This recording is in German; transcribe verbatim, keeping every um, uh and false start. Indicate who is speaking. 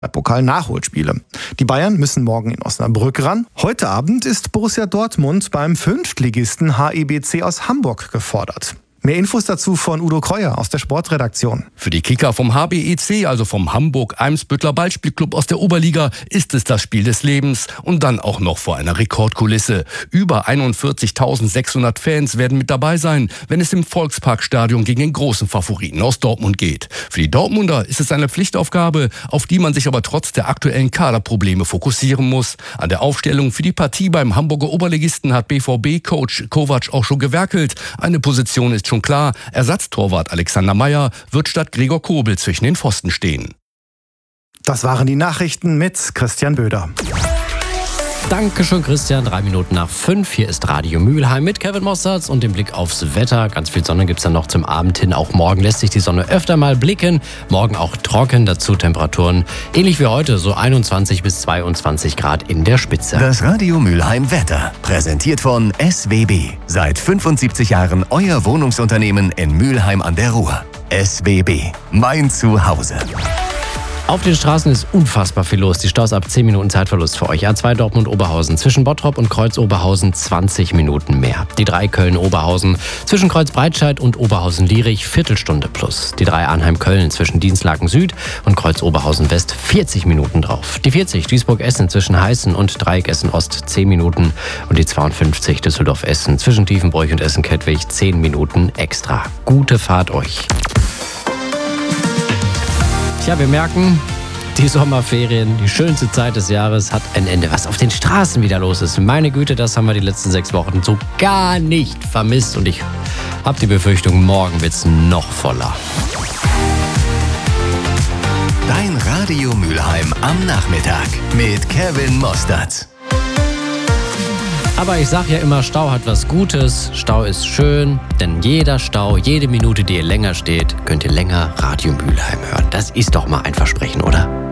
Speaker 1: Pokal-Nachholspiele. Die Bayern müssen morgen in Osnabrück ran. Heute Abend ist Borussia Dortmund beim Fünftligisten H I B C aus Hamburg gefordert. Mehr Infos dazu von Udo Kreuer aus der Sportredaktion.
Speaker 2: Für die Kicker vom H B E C, also vom Hamburg-Eimsbüttler Ballspielclub aus der Oberliga, ist es das Spiel des Lebens und dann auch noch vor einer Rekordkulisse. Über einundvierzigtausendsechshundert Fans werden mit dabei sein, wenn es im Volksparkstadion gegen den großen Favoriten aus Dortmund geht. Für die Dortmunder ist es eine Pflichtaufgabe, auf die man sich aber trotz der aktuellen Kaderprobleme fokussieren muss. An der Aufstellung für die Partie beim Hamburger Oberligisten hat B V B-Coach Kovac auch schon gewerkelt. Eine Position ist schon klar, Ersatztorwart Alexander Meyer wird statt Gregor Kobel zwischen den Pfosten stehen.
Speaker 1: Das waren die Nachrichten mit Christian Böder.
Speaker 3: Dankeschön, Christian. Drei Minuten nach fünf. Hier ist Radio Mülheim mit Kevin Mossertz und dem Blick aufs Wetter. Ganz viel Sonne gibt es dann noch zum Abend hin. Auch morgen lässt sich die Sonne öfter mal blicken. Morgen auch trocken, dazu Temperaturen ähnlich wie heute, so einundzwanzig bis zweiundzwanzig Grad in der Spitze.
Speaker 4: Das Radio Mülheim Wetter, präsentiert von S W B. Seit fünfundsiebzig Jahren euer Wohnungsunternehmen in Mülheim an der Ruhr. S W B, mein Zuhause.
Speaker 3: Auf den Straßen ist unfassbar viel los. Die Staus ab zehn Minuten Zeitverlust für euch. A zwei Dortmund-Oberhausen. Zwischen Bottrop und Kreuz-Oberhausen zwanzig Minuten mehr. Die drei Köln-Oberhausen. Zwischen Kreuz-Breitscheid und Oberhausen-Lierich Viertelstunde plus. Die drei Arnheim-Köln zwischen Dienstlaken Süd und Kreuz-Oberhausen-West vierzig Minuten drauf. Die vierzig Duisburg-Essen zwischen Heißen und Dreieck Essen-Ost zehn Minuten. Und die zweiundfünfzig Düsseldorf-Essen zwischen Tiefenbroich und Essen-Kettwig zehn Minuten extra. Gute Fahrt euch. Tja, wir merken, die Sommerferien, die schönste Zeit des Jahres, hat ein Ende. Was auf den Straßen wieder los ist, meine Güte, das haben wir die letzten sechs Wochen so gar nicht vermisst. Und ich habe die Befürchtung, morgen wird es noch voller.
Speaker 4: Dein Radio Mülheim am Nachmittag mit Kevin Mossertz.
Speaker 3: Aber ich sag ja immer, Stau hat was Gutes. Stau ist schön, denn jeder Stau, jede Minute, die ihr länger steht, könnt ihr länger Radio Mülheim hören. Das ist doch mal ein Versprechen, oder?